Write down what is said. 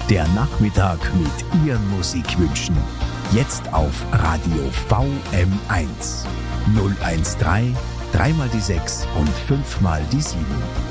Der Nachmittag mit Ihren Musikwünschen. Jetzt auf Radio VM1. 013 3 mal die 6 und 5 mal die 7.